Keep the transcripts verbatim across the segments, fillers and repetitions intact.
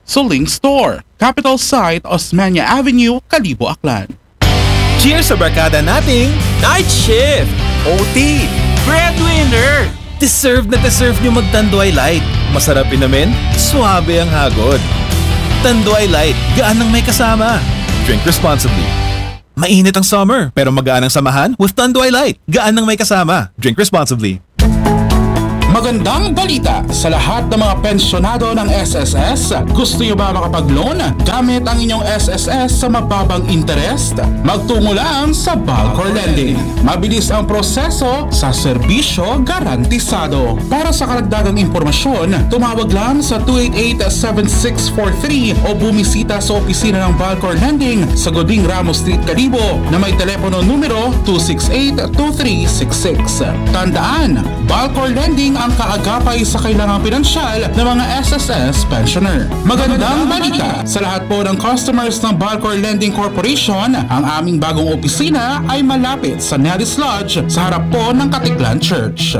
Suling Store, Capital Site, Osmeña Avenue, Kalibo, Aklan. Cheers sa barkada nating Night Shift, O T, Breadwinner. Deserve na deserve nyo mag-Tanduay Light. Masarap inamin, suabe ang hagod. Tanduay Light, gaan ng may kasama. Drink responsibly. Mainit ang summer, pero magaan ang samahan with Tanduay Light. Gaan ng may kasama. Drink responsibly. Magandang balita sa lahat ng mga pensyonado ng S S S. Gusto nyo ba makapag-loan gamit ang inyong S S S sa mababang interest? Magtungo lang sa Balcor Lending. Mabilis ang proseso sa serbisyo garantisado. Para sa karagdagang impormasyon, tumawag lang sa two eight eight, seven six four three o bumisita sa opisina ng Balcor Lending sa Goding Ramos Street, Kalibo na may telepono numero two six eight, two three six six. Tandaan, Balcor Lending ang kaagapay sa kailangang pinansyal ng mga S S S pensioner. Magandang balita sa lahat po ng customers ng Balcor Lending Corporation. Ang aming bagong opisina ay malapit sa Nellis Lodge sa harap po ng Katiklan Church.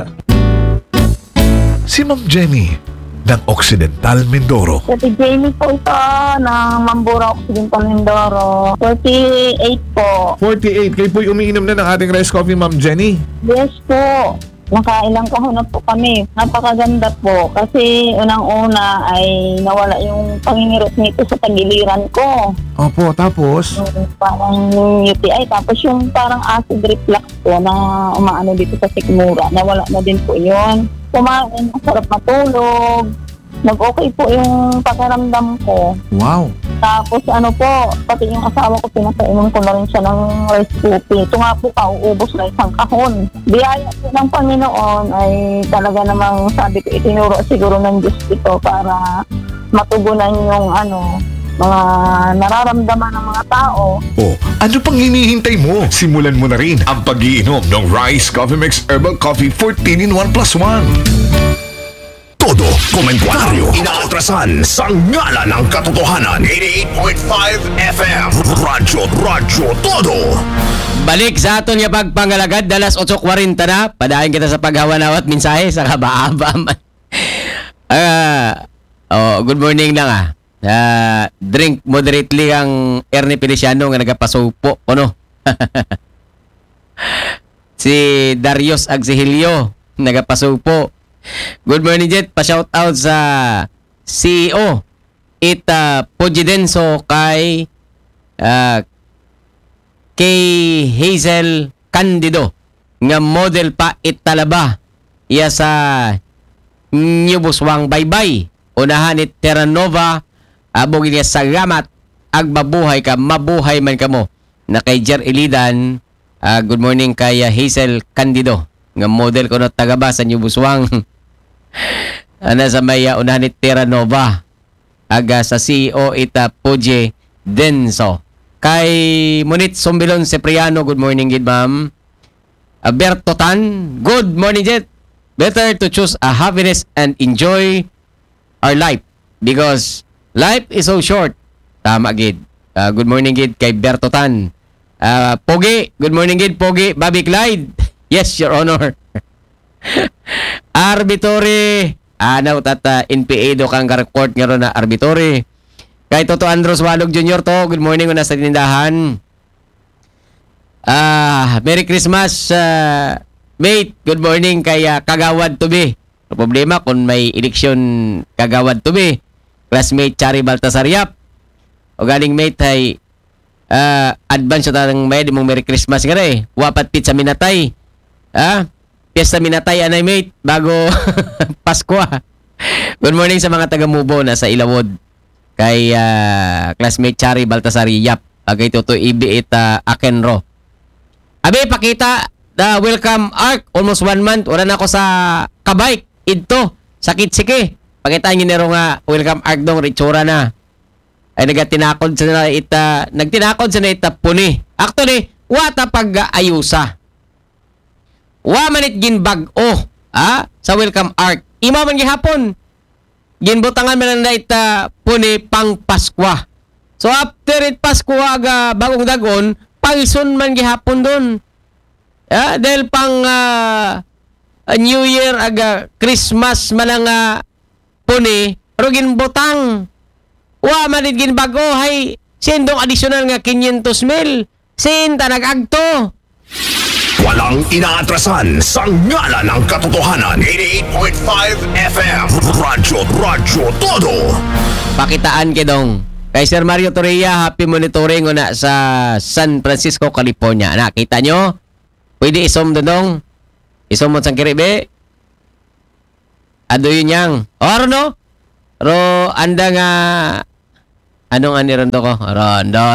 Si Ma'am Jenny ng Occidental Mindoro. Si Jamie po ito ng Mambura Occidental Mindoro. forty-eight po. forty-eight. Kayo po'y umiinom na ng ating rice coffee, Ma'am Jenny. Yes po. Nakailang kahon na po kami. Napakaganda po kasi unang-una ay nawala yung pangingirot nito sa tagiliran ko. Opo, tapos? Yung parang U T I. Tapos yung parang acid reflux po na umaano dito sa sikmura. Nawala na din po yun. Kumain, masarap matulog. Nag-okay po yung pakiramdam ko. Wow. Tapos ano po, pati yung asawa ko, pinapainom ko na rin siya ng rice coffee. Ito nga po, kauubos na isang kahon. Biyaya po ng Panginoon ay talaga namang sabi ko, itinuro siguro ng Diyos ito para matugunan yung ano, mga nararamdaman ng mga tao. Oh, ano pang hinihintay mo? Simulan mo na rin ang pag-iinom ng Rice Coffee Mix Herbal Coffee fourteen in one plus one. Todo komentaryo inaatrasan sa ngala ng katotohanan. eighty-eight point five F M Radyo Radyo Todo. Balik sa aton nga pagpangalagad dalas eight forty na. Padayon kita sa paghawanawat mensahe sa kabaaba man. uh, oh, good morning lang ah. Uh, drink moderately ang Ernie Feliciano nga nagapasupo kuno. Si Darius Agsihilio nagapasupo. Good morning, Jet. Pa-shout out sa C E O Ita Pojidenso kay uh, kay Hazel Candido nga model pa italaba iya sa New Buswang Baybay. Unahan ni Terranova abog niya salamat agbabuhay ka mabuhay man kamo na kay Jer Ilidan. Uh, good morning kay uh, Hazel Candido nga model ko na tagaba sa New Buswang. Ana sa may uh, unahan ni Terranova aga sa C E O Ita Poje Denso. Kay Munit Sombilon Cipriano, good morning gid ma'am. Alberto Tan, good morning Jet. Better to choose a happiness and enjoy our life because life is so short. Tama gid. Uh, good morning gid kay Berto Tan. Uh, Pogi, good morning gid Pogi. Bobby Clyde. Yes, Your Honor. Arbitory. Ano tata N P A do kang report nga ron na arbitory. Kay Toto Andros Walog Junior to, good morning una sa tindahan. Ah, Merry Christmas uh, mate. Good morning kay uh, Kagawad to be. Problema kung may eleksyon Kagawad to be. Classmate Chari Baltasar Yap. O galing mate ay uh, advance sa tanang may di mong Merry Christmas nga eh. Wapat pizza minatay. Ah, piyesta minatay anay mate bago Pasko. Good morning sa mga taga-Mubo na sa Ilawod. Kay uh, classmate Chari Baltasar Yap. Agay toto ibi ita Akenro. Abi pakita the welcome arc almost one month wala na ako sa kabike idto sakit sike. Pakita niyo nero nga welcome arc dong ritsura na. Ay nagatinakod sa na ita nagtinakod sa na ita puni. Actually, wata pag-ayusa. Wa manit ginbag-o ah, sa welcome arc. Ima man gihapon. Ginbutangan man na ita puni pang Paskwa. So after it Paskwa aga bagong dagon, pangison man gihapon doon. Ah, dahil pang uh, New Year aga Christmas man nga puni, pero ginbutang. Wa man din ginbago hay sindong additional nga five hundred mil. Sinta nag-agto. Walang inaatrasan sa ngala ng katotohanan. eighty-eight point five F M. Radyo, Radyo Todo. Pakitaan kidong. Kay Sir Mario Torreya, happy monitoring una sa San Francisco, California. Nakita nyo? Pwede isom dodong. Isom mo sang kiribe. Ado yun yang. Oro no? Ro, anda nga. Anong ani rondo ko? Rondo.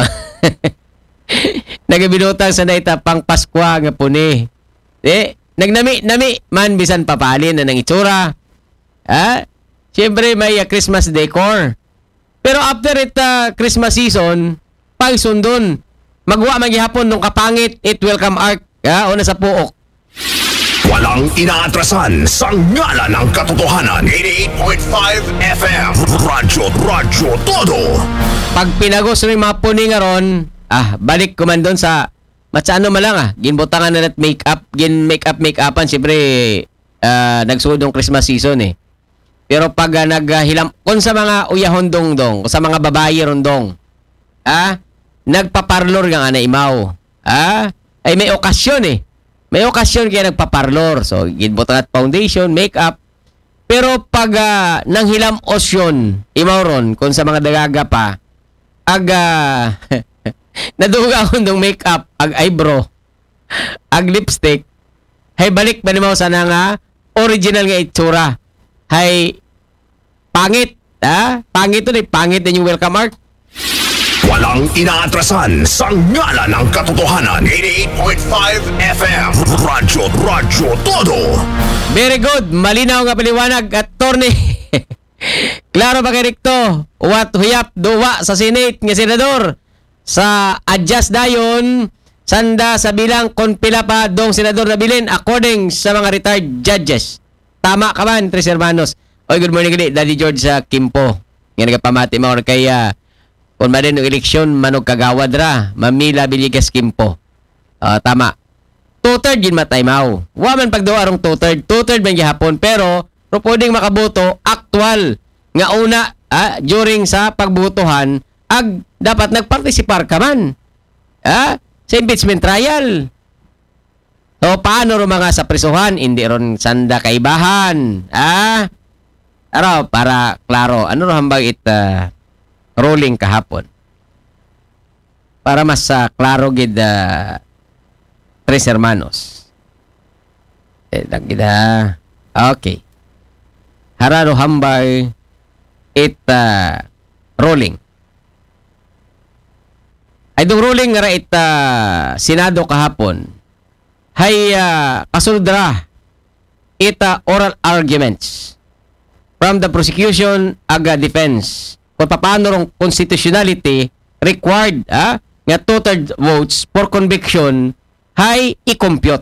Nagabinutang sa naita pang Paskwa nga puni. Eh, nagnami-nami man bisan papalin na ng itsura. Ha? Siyempre may uh, Christmas decor. Pero after it uh, Christmas season, pag sundon, magwa magyapon nung kapangit, it will come arc. Ha? Una sa puok. Walang inaatrasan sa ngala ng katotohanan. eighty-eight point five F M. Radyo, Radyo Todo. Pag pinagos rin mga puni nga ron, ah, balik ko man doon sa matsano malang ah. Ginbutangan na net make-up, gin make-up make-upan. Siyempre, uh, nagsudong Christmas season eh. Pero pag uh, naghilam, kung sa mga uyahon dong-dong, sa mga babae rondong, ah, nagpaparlor nga na imaw. Ah, ay may okasyon eh. May okasyon kaya nagpaparlor. So, ginbutangan at foundation, make-up. Pero pag uh, nanghilam osyon, imaw ron, kung sa mga dagaga pa, ag, uh, naduga akong dong make-up, ag eyebrow, ag lipstick, hay balik ba naman sa nga original nga itsura. Hay pangit, ha? Pangit to, eh. Pangit din yung welcome art. Walang inaatrasan sa ngala ng katotohanan. eighty-eight point five F M. Radyo, Radyo Todo. Very good. Malinaw nga paliwanag at Attorney. Klaro ba kay Ricto? What huyap duwa sa Senate nga senador sa adjust dayon sanda sa bilang konpila pa dong senador na bilin according sa mga retired judges. Tama ka man, Tres Hermanos. Oy, good morning gani, Daddy George sa Kimpo. Nga nagapamati mo kaya kung ba din yung eleksyon, manog kagawad ra, Mamila Villegas Kimpo. Uh, tama. Two-third yun matay mau. Waman pagdawa arong two-third. Two-third man gihapon. Pero, pwedeng makaboto, actual. Nga una, ah, during sa pagbutuhan, ag dapat nagpartisipar ka man. Ah, sa impeachment trial. So, paano ro mga sa prisuhan? Hindi ron sanda kaibahan. Ah, araw, para klaro. Ano ro hambang it, uh, ruling kahapon. Para mas uh, klaro gid uh, Tres Hermanos. Eh, gida. Okay. Hararo hambay it uh, ruling. Ay dong ruling nga it uh, Senado kahapon. Hay uh, kasuludra it uh, oral arguments from the prosecution aga defense. Kung paano rong constitutionality required ah, nga two-thirds votes for conviction hay i-compute.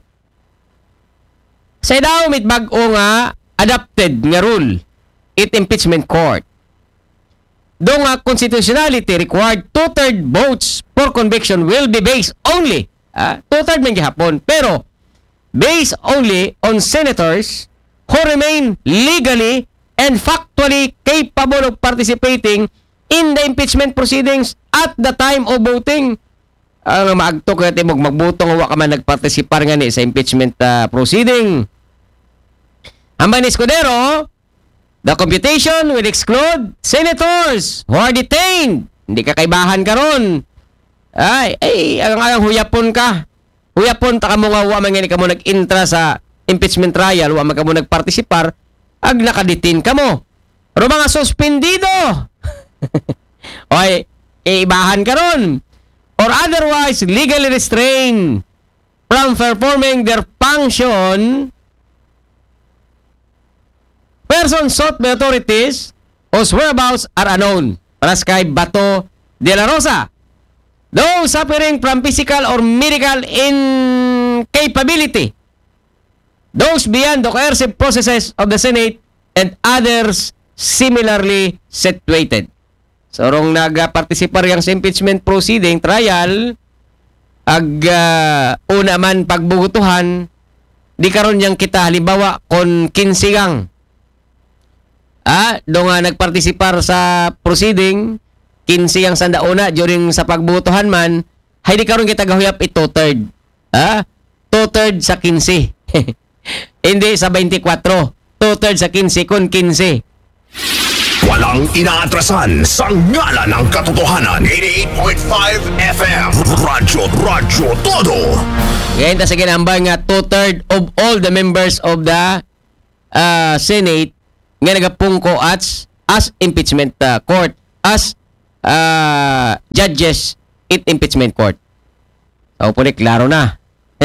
Sa daw mit bag-o nga adopted nga rule it impeachment court. Do nga constitutionality required two-thirds votes for conviction will be based only ah, two-thirds man gihapon pero based only on senators who remain legally and factually capable of participating in the impeachment proceedings at the time of voting. Ang uh, maagto kaya timog magbutong wa ka man nagpartisipar nga ni sa impeachment uh, proceeding. Ang Banis Escudero, the computation will exclude senators who are detained. Hindi ka kaibahan karon. Ay, ay, ang ang huyapon ka. Huyapon ta ka mo nga wa man nga ni ka mo nag-intra sa impeachment trial, wa man ka mo nagpartisipar. Ag nakadetain ka mo. Pero mga suspendido. Oy, iibahan ka ron. Or otherwise, legally restrained from performing their function. Persons sought by authorities whose whereabouts are unknown. Para kay Bato de la Rosa. Those suffering from physical or medical incapability. Those beyond the coercive processes of the Senate and others similarly situated. So, rong nag-participar yang sa impeachment proceeding trial, ag uh, una man pagbutuhan, di karon yang kita halimbawa kon kinsigang. Ah, do nga nagpartisipar sa proceeding, kinse ang sandauna during sa pagbutuhan man, hay di karon kita gahuyap ito third. Ah, two-third sa kinse. Hindi sa twenty-four. Two-third sa kinse kun kinse. Walang inaatrasan sa ngala ng katotohanan. eighty-eight point five F M. Radyo, Radyo Todo. Ngayon ta sa ginambay nga two-third of all the members of the uh, Senate nga nagapungko as as impeachment uh, court, as uh, judges in impeachment court. So, po klaro na.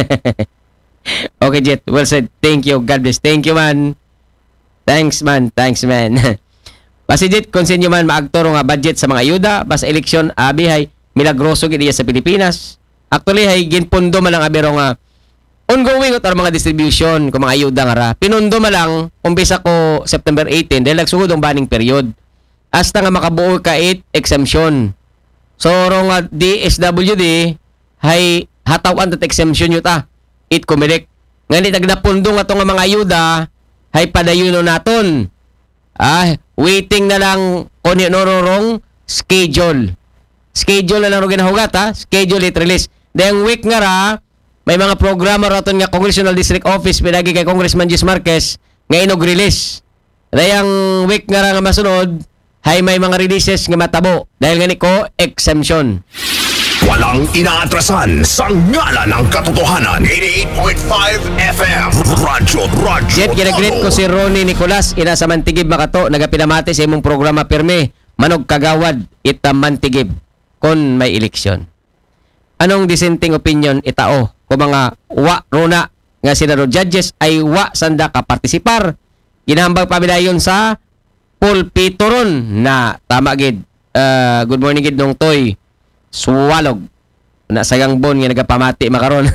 Okay, Jet. Well said. Thank you. God bless. Thank you, man. Thanks, man. Thanks, man. Basi, Jet, konsenyo man maagtoro nga budget sa mga ayuda, basta eleksyon, abi, hay, milagroso giniya sa Pilipinas. Actually, hay, ginpundo man lang abiro nga ongoing at mga distribution kung mga ayuda nga ra. Pinundo man lang, umpisa ko September eighteenth, dahil nagsugod ang banning period. Hasta nga makabuo ka eight exemption. So, nga D S W D, hay, hatawan at exemption yun ta. It kumilik. Nganit nagnapundo nga itong mga ayuda, hay padayuno naton. Ah, waiting na lang kung inororong schedule. Schedule na lang rin ginahugat, ha? Schedule it release. Dahil week nga ra, may mga programa raton nga Congressional District Office pinagi kay Congressman Jis Marquez nga inog-release. Dahil ang week nga ra nga masunod, hay may mga releases nga matabo. Dahil nga ni ko, exemption. Walang inaatrasan sa ngala ng katotohanan. eighty-eight point five F M. Radyo, Radyo Jet, ginagreet ko si Ronnie Nicolas, ina sa Mantigib Makato, nagapinamati sa imong programa pirme, manog kagawad, ita Mantigib, kon may eleksyon. Anong dissenting opinion itao ko mga wa runa nga senador judges ay wa sanda ka partisipar? Ginahambag pabilayon sa pulpitoron na tama gid. Uh, good morning gid nung toy. Suwalog na sagang bon nga nagapamati makaron.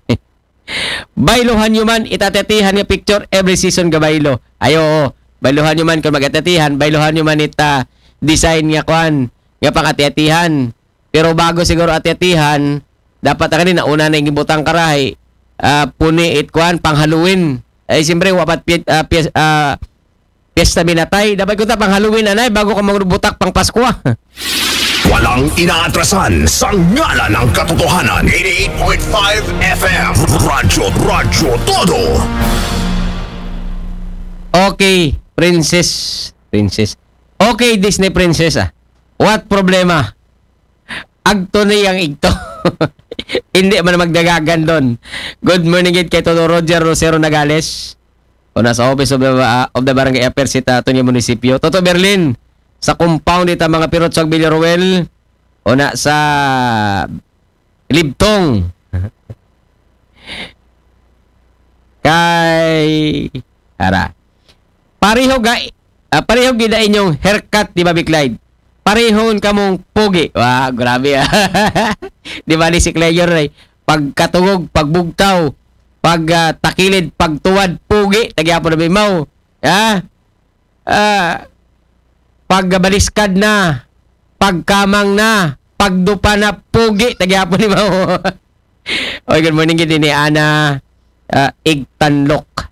Bailohan nyo man itatetihan nga picture every season ga bailo. Ayo, bailohan nyo man kung magatetihan, bailohan nyo man ita design nga kwan nga pang-atiatihan. Pero bago siguro atiatihan, dapat ka rin nauna na yung ibutang karahay, uh, puni it kwan pang Halloween. Ay siyempre wapat pi, uh, pi, uh, piyesta binatay. Dapat ko ta pang Halloween anay bago ka magbutak pang Pasko. Walang inaatrasan sa ngala ng katotohanan. eighty-eight point five F M. Radyo, Radyo Todo. Okay, princess. Princess. Okay, Disney princess ah. What problema? Agto na yung igto. Hindi man magdagagan doon. Good morning kay Todo Roger Rosero Nagales. O nasa office of the, uh, of the Barangay Affairs sa Atonia Munisipyo. Toto Berlin. Sa compound ita mga pirotsog Villaruel o na sa Libtong. Kay ara. Pareho ga uh, pareho gid inyong haircut di ba Biclyde? Parehon kamong pogi. Wow, grabe ah. Di ba ni si Clayor ay pagkatungog, pagbugtaw, pag uh, takilid, pagtuwad, pogi, tagyapo na bimaw. Ha? Ah, pagbaliskad na, pagkamang na, pagdupa na, pugi, tagyapo ni Mao. Oy, good morning gid ni Ana uh, Igtanlok.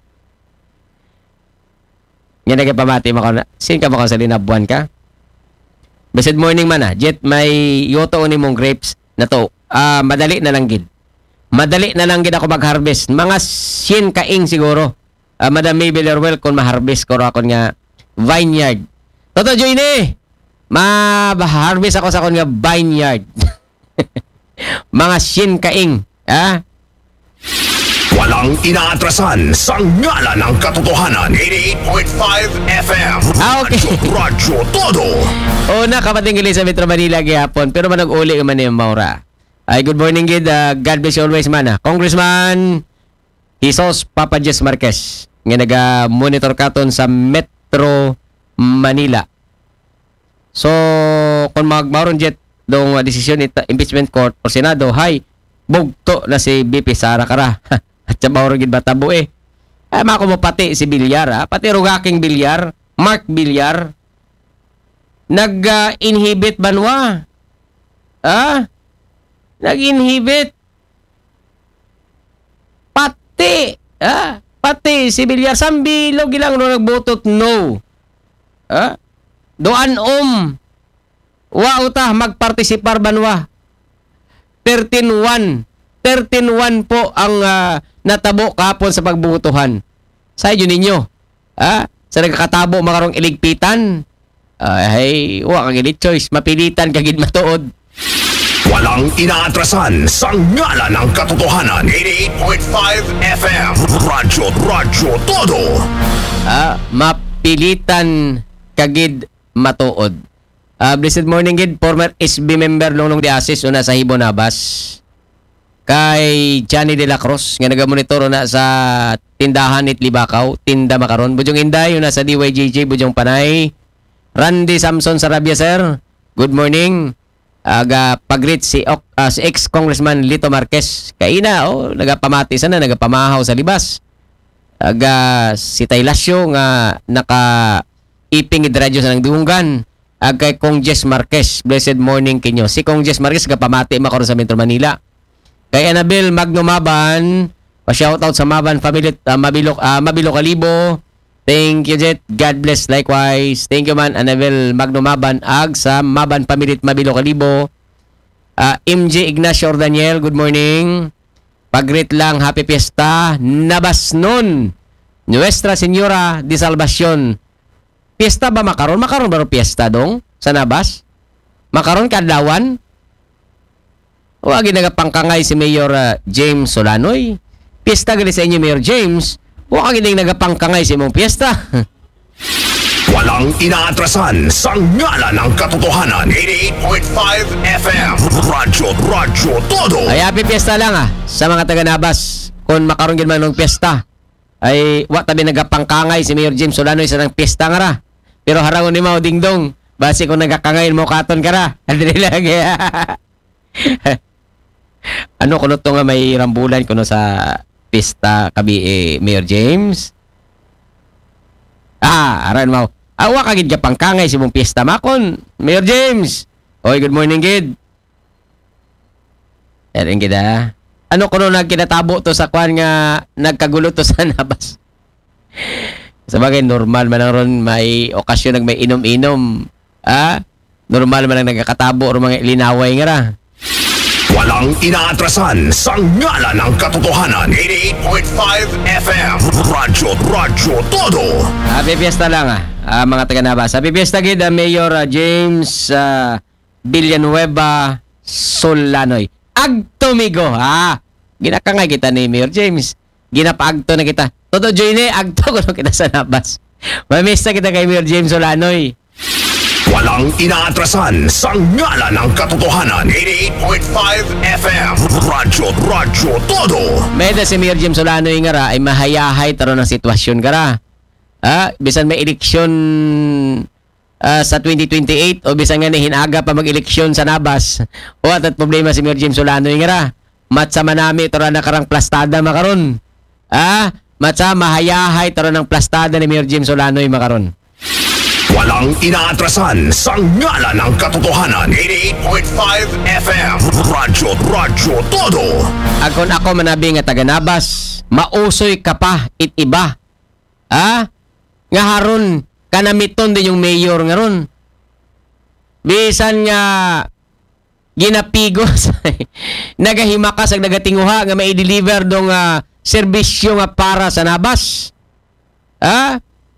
Nga nagpamati mo ko na. Sin ka ba ko sa linabuan ka? Blessed morning man ah. Jet, may yoto ni mong grapes na to. Uh, madali na lang gid. Madali na lang gid ako mag-harvest. Mga sien kaing siguro. Uh, Madam May Villarwell kung ma-harvest ko ako nga vineyard. Toto Joyne, ma-harvest ako sa akong nga vineyard. Mga sien kaing. Ha? Walang inaatrasan sa ngala ng katotohanan. eighty-eight point five F M. Ah, okay. Radyo, Radyo Todo. Una, kapating gali sa Metro Manila gihapon, pero manag-uli man yung Maura. Ay, good morning, kid. Uh, God bless you always, man. Uh. Congressman Jesus Papa Jess Marquez, nga naga-monitor katon sa Metro Manila. So, kung magmauron jet dong uh, desisyon ita impeachment court o Senado, hay, bugto na si B P Sara Kara. At sa mauron gid batabo eh. Ay, mako mo pati si Bilyar, ha? Pati Rugaking Bilyar, Mark Bilyar, nag-inhibit uh, banwa. Ah? Nag-inhibit. Pati, ah? Pati si Bilyar, sambilog ilang no nagbotot no. Ah? Doan om. wa uta magpartisipar banwa. thirteen one. thirteen one po ang ah, natabo kahapon sa pagbutuhan. Sa inyo ninyo. Ah, sa nagkakatabo makarong iligpitan. Ay, wa kang gid choice, mapilitan kagid matuod. Walang inaatrasan sa ngalan ng katotohanan. eighty-eight point five F M. Radyo, Radyo Todo. Ah, mapilitan kagid matuod. Ah, blessed morning gid former S B member Longlong de Asis una sa Hibo Nabas. Kay Johnny de la Cruz nga nagamonitor na sa tindahan it Libakaw, tinda makaron. Bujong Inday una sa D Y J J Bujong Panay. Randy Samson Sarabia sir. Good morning. Aga pagreet si, uh, si ex-congressman Lito Marquez. Kaina, oh, nagapamati sana, nagapamahaw sa libas. Aga si Taylasyo nga naka-iping idradyo sa nang duhunggan. Aga kay Kong Jess Marquez. Blessed morning kinyo. Si Kong Jess Marquez gapamati makaroon sa Metro Manila. Kay Annabel Magno Maban, pa-shoutout sa Maban family, uh, Mabilok, uh, Mabilok Alibo. Thank you, Jet. God bless. Likewise. Thank you, man. Annabel Magno Maban. Ag sa Maban Pamilit Mabilo Kalibo. Uh, M J Ignacio Daniel. Good morning. Pagrit lang. Happy Fiesta. Nabasnon. Nuestra Señora de Salvacion. Fiesta ba makaron? Makaron ba ro fiesta dong? Sa Nabas? Makaron kadlawan? Huwag nagapangkangay si Mayor uh, James Solanoy. Fiesta gali sa inyo, Mayor James. Huwag kang nagapangkangay sa imong piyesta. Walang inaatrasan sa ngalan ng katotohanan. eighty-eight point five F M. Radyo, Radyo Todo. Ay, happy piyesta lang ah. Sa mga taga-Nabas. Kung makaroon gin man ng piyesta. Ay, wa tabi nagapangkangay si Mayor James Solanoy sa ng piyesta nga ra. Pero harangon ni Mao Dingdong. Basi kung nagkakangayin mo katon ka ra. Andali lang. Ano kuno to nga may rambulan kuno sa pista kabi eh, Mayor James. Ah, aran mo. Awa kagid ka pangkangay si mong pista makon. Mayor James. Oy, good morning gid. Erin gid ah. Ano kuno nagkinatabo to sa kwan nga nagkagulo to sa Nabas. Sabagay normal man lang ron may okasyon nag may inom-inom. Ah, normal man lang nagkakatabo or mga linaway nga ra. Walang inaatrasan sa ngalan ng katotohanan. eighty-eight point five F M. Radyo, Radyo Todo. Happy Fiesta lang ah, ah mga taga-Nabas. Happy Fiesta gid, uh, Mayor uh, James uh, Villanueva Solanoy. Agtumigo ha. Ginakangay kita ni Mayor James. Ginapaagto na kita. Todo joy agto ko kita sa Nabas. Mamista kita kay Mayor James Solanoy. Walang inaatrasan sa ngalan ng katotohanan. eighty-eight point five F M. Radyo, Radyo Todo. Meda si Mayor James Solanoy nga ra ay mahayahay taro ng sitwasyon ka ra. Ah, bisan may eleksyon uh, sa twenty twenty-eight o bisan nga ni hinaga pa mag-eleksyon sa Nabas. O at problema si Mayor James Solanoy nga ra. Matsa manami taro na karang plastada makaron. Ah, matsa mahayahay taro ng plastada ni Mayor James Solanoy makaron. Walang inaatrasan sa ngalan ng katotohanan. eighty-eight point five F M. Radyo, Radyo Todo. Akon ako manabi nga taga-Nabas, mausoy ka pa it iba. Ah? Nga haron kanamiton din yung mayor nga ron. Bisan nga ginapigos nagahimakas ang nagatinguha nga mai-deliver dong uh, serbisyo nga para sa Nabas. Ah?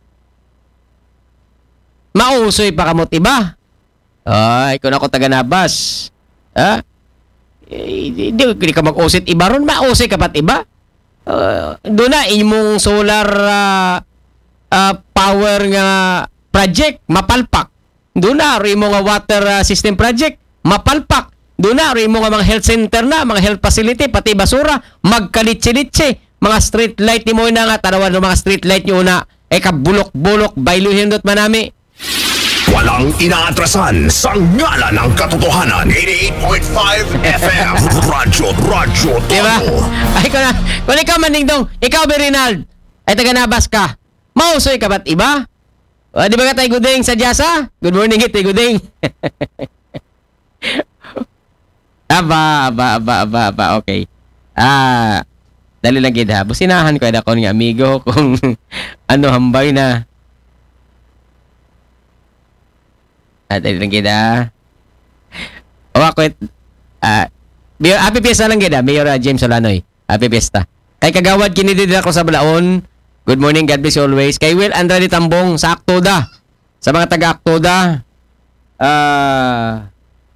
Mausoy pa kamot iba. Ay, kung ako taga-Nabas. Ha? Eh, di ka mag-usit iba ron. Mausoy ka pat iba. Uh, doon na, imong solar uh, uh, power nga project, mapalpak. Doon na, rin mo nga water uh, system project, mapalpak. Doon na, rin mo nga mga health center na, mga health facility, pati basura, magkalitsi-litsi. Mga street light ni mo na nga, tanawan ng mga street light nyo na, eh kabulok-bulok, bailuhin dot manami. Walang inaatrasan sa ngalan ng katotohanan. eighty-eight point five F M. Radyo, Radyo Todo. Diba? Ay, kung, na, kung ikaw maningdong, ikaw Berinald, ay taga-Nabas ka, mausoy ka ba't iba? O, di ba ka tayo guding sa Jasa? Good morning, tayo guding. aba, aba, aba, aba, aba, okay. Ah, dali lang gid ha. Businahan ko ako ng amigo kung ano hambay na. At dali lang gid ha. Bakwet. Ah, Mayor, happy fiesta lang gid, ah, Mayor ah, James Solanoy. Happy fiesta. Kay kagawad kini diri ako sa Balaon. Good morning, God bless you always. Kay Will Andrade Tambong sa Aktoda. Sa mga taga Aktoda. Ah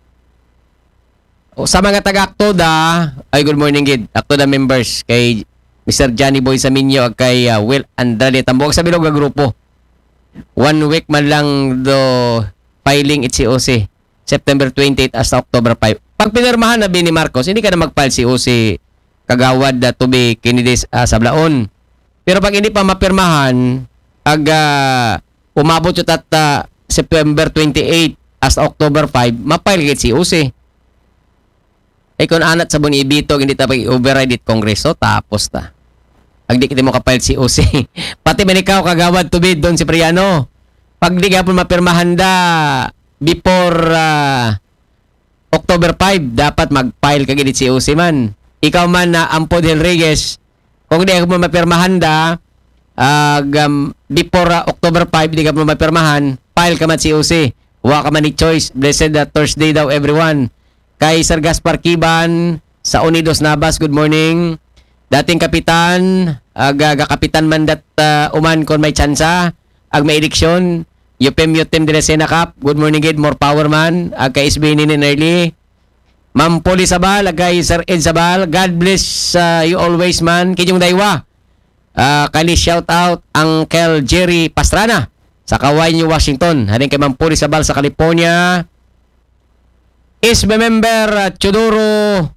uh, sa mga taga Aktoda, ay good morning gid. Aktoda members kay Mister Johnny Boy Saminyo at kay uh, Will Andrade Tambong sa bilog nga grupo. One week man lang do filing it C O C. September twenty-eighth hasta October five. Pag pinirmahan na ni Marcos, hindi ka na mag-file C O C kagawad na to be candidates uh, sa Balaon. Pero pag hindi pa mapirmahan, ag uh, umabot yung at uh, September twenty-eighth hasta October five, ma-file it C O C. Eh kung anat sa bunibito, hindi tapos i-override it Kongreso, tapos ta. Pag di kita mo kapile C O C. Pati man ikaw kagawad to be doon si Priano. Pag di ka po mapirmahan da before uh, October five, dapat mag-file ka gid C O C man. Ikaw man na uh, Ampod Henriquez, kung di ka mo mapirmahan da uh, um, before uh, October five, di ka mo mapirmahan, file ka man C O C. Wa ka man ni choice. Blessed uh, Thursday daw everyone. Kay Sir Gaspar Kiban sa Unidos Navas, good morning. Dating kapitan, aga kapitan man dat uh, uman kon may tsansa, ag may eleksyon, Yupem Yutem de la Senacap, good morning gid, more power man, ag kay S B ni early. Ma'am Poli Sabal, ag kay Sir Ed Sabal, God bless uh, you always man, kinyong daywa. Uh, kani shout out Uncle Jerry Pastrana sa Kawai, New Washington. Haring kay Ma'am Poli Sabal sa California. Is member uh, Chodoro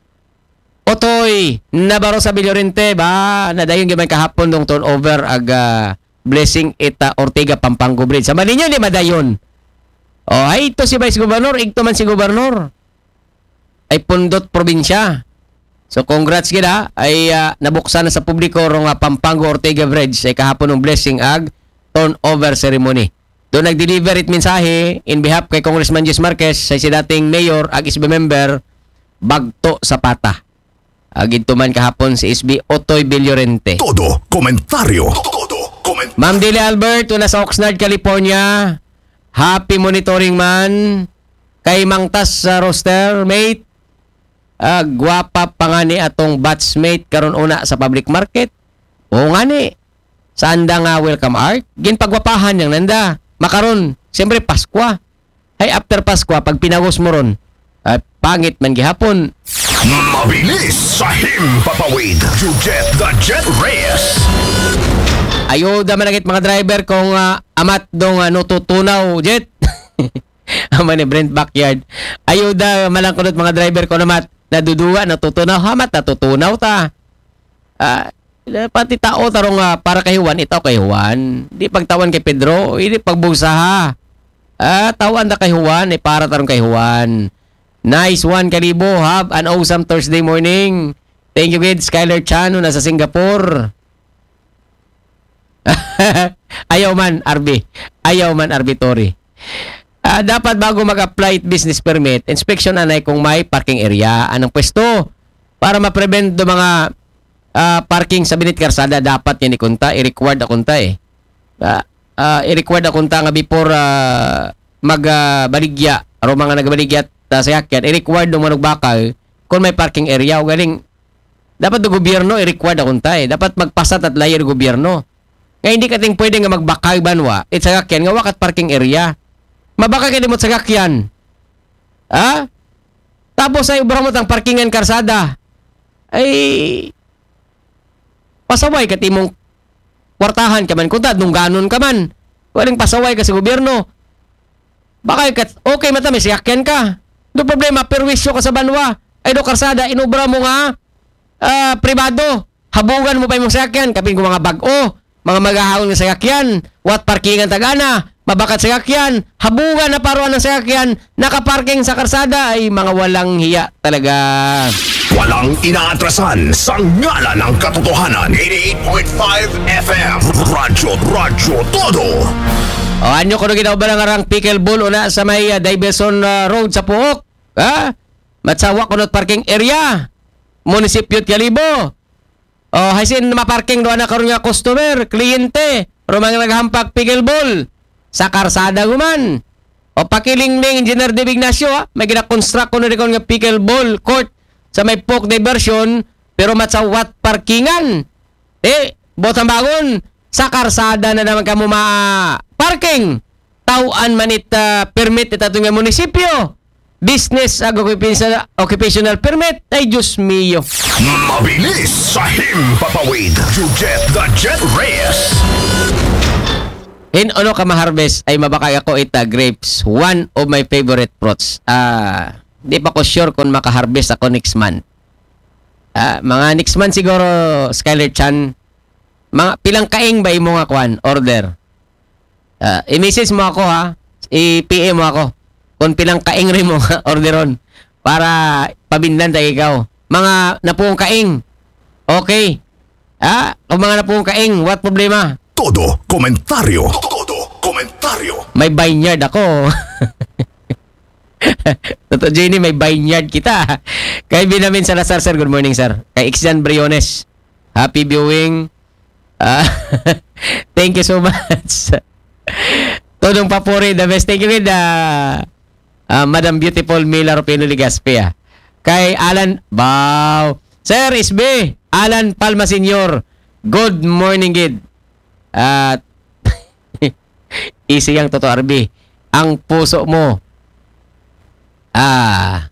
Otoy Navarro sa Villorente ba nadayon gyud kahapon dong turnover ag uh, Blessing Eta Ortega Pampanga Bridge. Sa Maninyo ni madayon. Oh, ay ito si Vice Governor, igto man si Governor. Ay pundot probinsya. So congrats gid ay uh, nabuksan na sa publiko rong uh, Pampanga Ortega Bridge ay kahapon ng Blessing ag turnover ceremony. Doon nag-deliver it mensahe in behalf kay Congressman Jess Marquez sa si dating mayor ag S B member Bagto Zapata. Agito man kahapon si S B Otoy Villorente. Todo komentaryo. Todo komentaryo. Ma'am Dele Albert, una sa Oxnard, California. Happy monitoring man. Kay Mangtas sa roster, mate. Uh, gwapa pa nga ni atong batchmate karon una sa public market. Oo nga ni. Saan da nga welcome art? Ginpagwapahan yang nanda. Makaron, siyempre Paskwa. Ay after Paskwa, pag pinagos mo ron, uh, pangit man gihapon. Mabilis sa himpapawid. You get the Jet Reyes. Ayuda managit mga driver kung uh, amat dong uh, nututunaw, Jet. Ama ni Brent Backyard. Ayuda malangkunot mga driver ko namat naduduwa, natutunaw. Hamat natutunaw ta. Ah, uh, pati tao tarong uh, para kay Juan, ito kay Juan. Di pagtawan kay Pedro, hindi pagbugsa ha. Ah, tawan da kay Juan, eh, para tarong kay Juan. Nice one, Kalibo. Have an awesome Thursday morning. Thank you, kid. Skylar Chano, nasa Singapore. Ayaw man, R B. Ayaw man, R B Tori. Uh, dapat bago mag-apply business permit, inspection anay kung may parking area, anong pwesto. Para ma-prevent do mga uh, parking sa binit karsada, dapat yan ikunta. I-required akunta eh. Uh, uh, i-required akunta nga before uh, mag-baligya. Uh, o mga nagbaligya ta sa yakyan, i-required ng manong bakal kung may parking area o galing. Dapat do gobyerno, i-required akunta eh. Dapat magpasat at layer gobyerno. Nga hindi ka ting pwede nga magbakay banwa, it sa yakyan, nga wakat parking area. Mabaka ka dimot sa yakyan. Ha? Tapos ay ubrang mo tang parkingan karsada. Ay pasaway ka timong kwartahan ka man. Kung ta, nung ganon ka man. Waling pasaway ka sa gobyerno. Baka ka, okay mata, may siyakyan ka. Do problema, perwisyo ka sa banwa. Ay do karsada, inubra mo nga uh, privado. Habugan mo pa yung siyakyan. Kapin ko mga bag-o, mga maghahaon ng siyakyan. What parkingan tagana. Mabakat sa yakyan, habugan na paruan ng sakyan, nakaparking sa karsada, ay mga walang hiya talaga. Walang inaatrasan sa ngala ng katotohanan. eighty-eight point five F M Radyo, Radyo Todo. O, anyo ko na ginawa ba ng arang pickleball una sa may uh, Davison uh, Road sa Puok? Ha? Matsawa ko not parking area. Munisipyo Kalibo. O, hasin maparking doon na karoon nga customer, kliyente, pero mga naghampak pickleball. Sa karsada guman. O O pakilingling Engineer Dave Ignacio, ha? May gina-construct ko na rin nga pickleball court sa may Poke Diversion, pero matsawat parkingan. Eh, botang bagon, sa karsada na naman ka mo ma-parking. Tauan man it uh, permit ito nga munisipyo. Business ag occupational, occupational permit. Ay, Diyos mio. Mabilis sa himpapawid. You get the Jet Reyes. In ano ka ma-harvest ay mabakay ako ita grapes. One of my favorite fruits. Ah, di pa ko sure kung maka-harvest ako next month. Ah, mga next month siguro, Skyler Chan. Mga pilang kaing ba imo nga kwan order? Ah, i-message mo ako ha. I-P M mo ako. Kung pilang kaing rin mo orderon para pabindan tayo ikaw. Mga napuong kaing. Okay. Ah, kung mga napuong kaing, what problema? Todo komentaryo. Todo komentaryo. May vineyard ako. Totoo, Jenny, may vineyard kita. Kay Binamin Salazar, sir. Good morning, sir. Kay Ixjan Briones. Happy viewing. Uh, thank you so much. Todong Papuri, the best. Thank you with uh, uh, Madam Beautiful Mila Rupino Ligaspe. Ah. Kay Alan, wow. Sir, S B, Alan Palma Senior. Good morning, kid. At easy yang totoo, R B. Ang puso mo. Ah.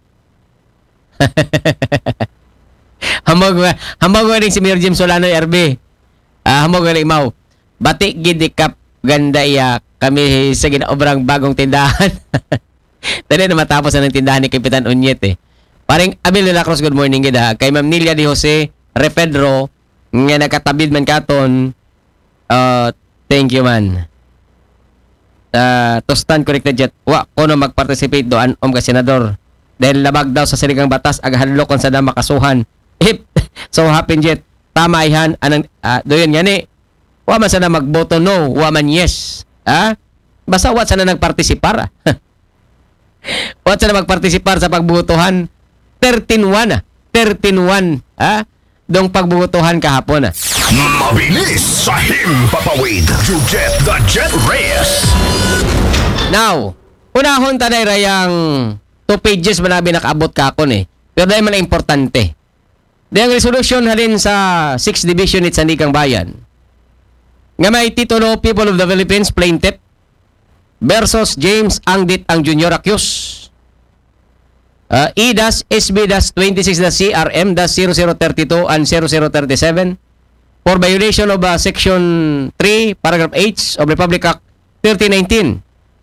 hamog hamog ring si Mayor Jim Solano, R B. Ah, hamog ring mau. Batik gid kap ganda iya kami sa ginaobrang bagong tindahan. Dali na matapos na ng tindahan ni Kapitan Unyet eh. Paring Abel de la Cruz, good morning gid ha. Kay Ma'am Nilia de Jose Refedro nga nakatabid man katon. Uh, thank you man. Uh, Tostan Corrected Jet. Wa ko na mag-participate doan om ka senador. Dahil labag daw sa siligang batas aga hadlokon sa dama kasuhan. If so happen jet. Tama ihan anang uh, doyon ngani. Wa man sana magboto no, wa man yes. Ha? Basta wa sana nagpartisipar. Wa sana magpartisipar sa pagbutohan. thirteen one. thirteen one. Ha? Dong pagbutohan kahapon. Ah. Mabilis sa himpapawid. You get the Jet Reyes. Now, unahon tanay rayang two pages manabi nakaabot kakon eh. Pero dahil man importante. Dahil resolution halin sa sixth Division at Sandikang Bayan. Nga may titulo, People of the Philippines, Plaintiff versus James Angdit ang Junior accused. Uh, E-S B-twenty-six-C R M-zero zero three two and zero zero three seven for violation of uh, Section three, Paragraph H of Republic Act thirteen nineteen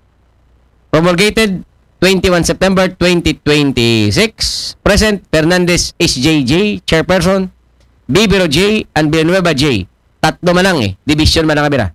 promulgated twenty-first September twenty twenty-six. Present, Fernandez H J J, Chairperson, Bibero J, and Villanueva J. Tatlo man lang eh. Division man ang kabira.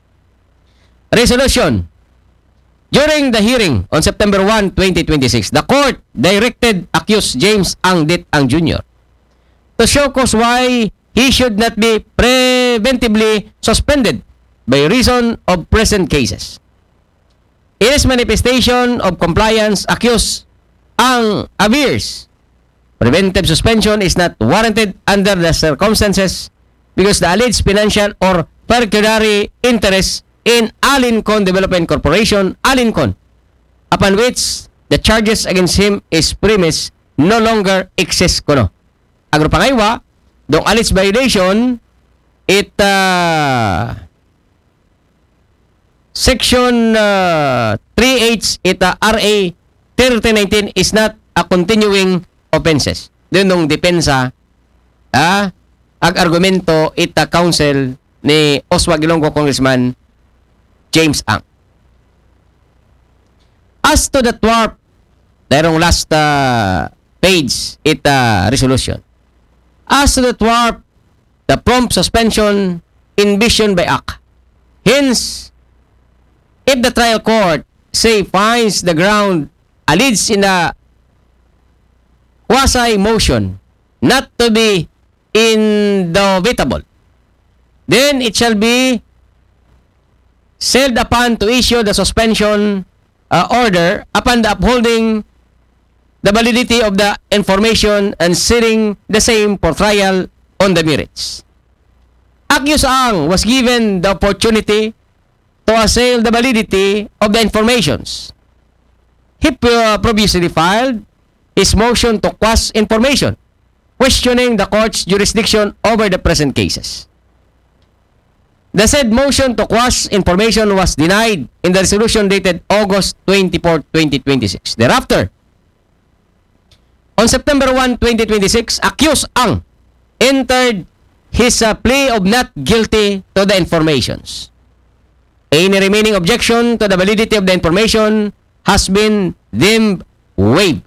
Resolution. During the hearing on September first, twenty twenty-six, the court directed accused James Angdit ang Junior to show cause why he should not be preventively suspended by reason of present cases. In his manifestation of compliance, accused ang averse preventive suspension is not warranted under the circumstances because the alleged financial or pecuniary interest in Alincon Development Corporation, Alincon, upon which the charges against him is premised, no longer exist kuno. Agro pangaywa, dong alleged violation, it uh, Section uh, three H, it uh, R A thirteen nineteen is not a continuing offenses. Doon nung depensa, ah, ag argumento, it uh, counsel ni Oswald Ilonggo Congressman James Ang. As to the T W A R P, darong last uh, page, it uh, resolution. As to the T W A R P, the prompt suspension envisioned by A C. Hence, if the trial court, say, finds the ground alleged in the quasi-motion not to be indubitable, then it shall be sailed upon to issue the suspension uh, order upon the upholding the validity of the information and setting the same for trial on the merits. Accused Ang was given the opportunity to assail the validity of the informations he uh, previously filed his motion to quash information, questioning the court's jurisdiction over the present cases. The said motion to quash information was denied in the resolution dated August twenty-fourth, twenty twenty-six. Thereafter, on September first, twenty twenty-six, accused Ang entered his uh, plea of not guilty to the informations. Any remaining objection to the validity of the information has been deemed waived.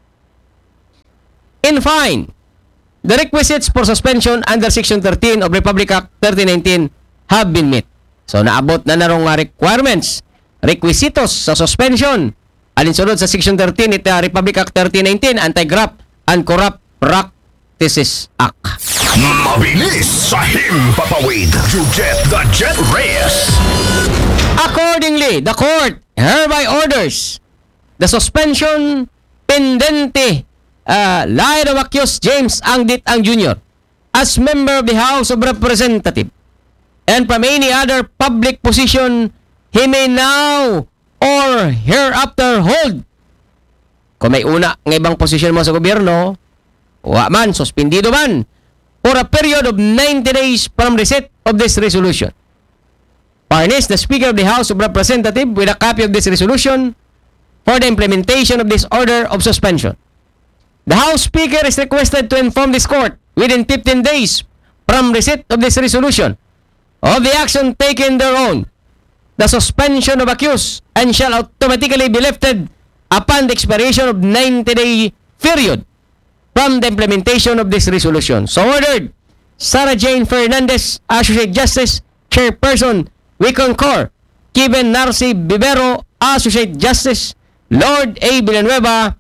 In fine, the requisites for suspension under Section thirteen of Republic Act thirty nineteen have been met. So, naabot na narong nga requirements, requisitos sa suspension. Alinsunod sa Section thirteen ito Republic Act thirty nineteen, Anti-Graft and Corrupt Practices Act. Mabilis sa himpapawid. You get the Jet Reyes. Accordingly, the court hereby orders the suspension pendente uh, line of accused James Angdit Ang Junior as member of the House of Representatives and from any other public position he may now or hereafter hold. Kung may una ng ibang posisyon mo sa gobyerno, wa man, suspendido man, for a period of ninety days from receipt of this resolution. Furnish the Speaker of the House of Representatives with a copy of this resolution for the implementation of this order of suspension. The House Speaker is requested to inform this court within fifteen days from receipt of this resolution of the action taken thereon, the suspension of accused, and shall automatically be lifted upon the expiration of ninety-day period from the implementation of this resolution. So ordered, Sarah Jane Fernandez, Associate Justice, Chairperson. We concur. Kevin Narci Bibero, Associate Justice. Lord A. Villanueva,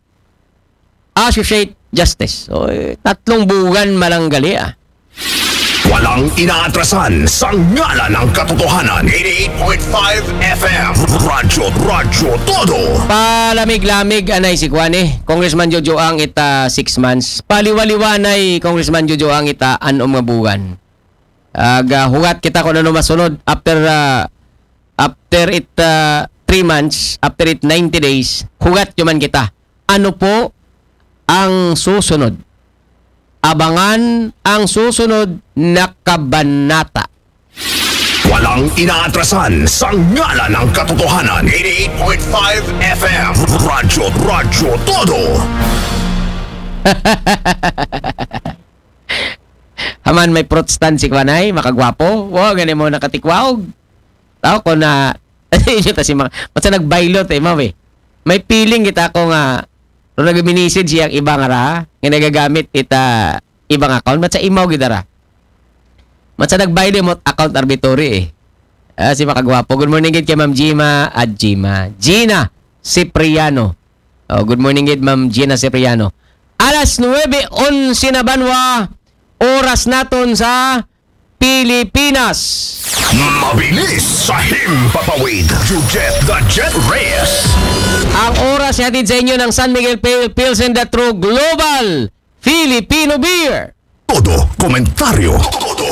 Associate Justice. So, eh, tatlong buwan malanggali ah. Walang inaatrasan sa ngala ng katotohanan. eighty-eight point five F M. Radyo, radyo, todo. Palamig-lamig anay si Kwani. Congressman Jojo Ang ita six months. Paliwaliwanay Congressman Jojo Ang ita anom nga buwan. Aga hugat kita kung ano masunod after uh, after it uh, three months, after it ninety days, hugat yuman kita. Ano po ang susunod? Abangan ang susunod na kabanata. Walang inaatrasan sa ngala ng katotohanan. eighty-eight point five F M. Radyo, radyo, todo. Haman may protestant si Kwanay, makagwapo. Wow, ganin mo nakatikwawag. Tao ko na, yun ta si mga, matsa nagbailot eh, mawe. May feeling kita ko nga, nung nag-minisid siyang ibang ara, nga nagagamit ita ibang account, matsa imaw gitara. Matsa nagbailot mo account arbitrary eh. Ah, si makagwapo. Good morning gid kay Ma'am Gina at Gina. Gina Cipriano. Oh, good morning gid Ma'am Gina Cipriano. Alas nuwebe onse na banwa, oras naton sa Pilipinas. Mabilis sa himpapawid. You get the Jet Reyes. Ang oras natin sa inyo ng San Miguel Pale Pilsen the True Global Filipino Beer. Todo komentaryo. Todo